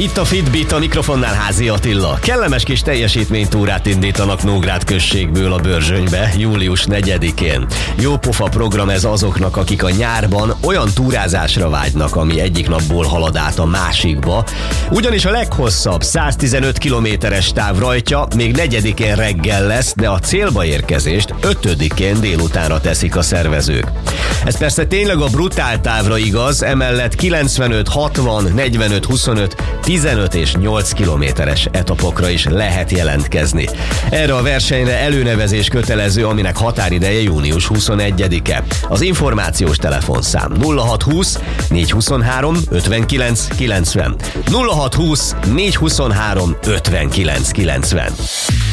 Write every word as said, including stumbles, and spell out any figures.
Itt a Fitbit, a mikrofonnál Házi Attila. Kellemes kis teljesítménytúrát indítanak Nógrád községből a Börzsönybe július negyedikén. Jó pofa program ez azoknak, akik a nyárban olyan túrázásra vágynak, ami egyik napból halad át a másikba. Ugyanis a leghosszabb száztizenöt kilométeres táv rajtja még negyedikén reggel lesz, de a célba érkezést ötödikén délutánra teszik a szervezők. Ez persze tényleg a brutál távra igaz, emellett kilencvenöt, hatvan, negyvenöt, huszonöt, tizenöt és nyolc kilométeres etapokra is lehet jelentkezni. Erre a versenyre előnevezés kötelező, aminek határideje június huszonegyedike. Az információs telefonszám nulla hatszázhúsz, négyszázhuszonhárom, ötvenkilenc kilencven nulla hatszázhúsz, négyszázhuszonhárom, ötvenkilenc kilencven.